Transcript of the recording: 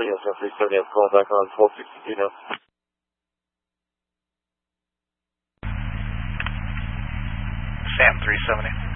Yes, Sam 370, I'm calling back on 1262 now. Sam 370.